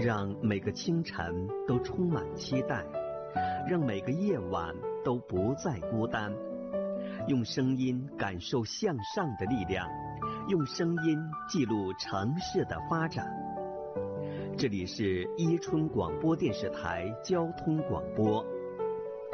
让每个清晨都充满期待，让每个夜晚都不再孤单。用声音感受向上的力量，用声音记录城市的发展。这里是伊春广播电视台交通广播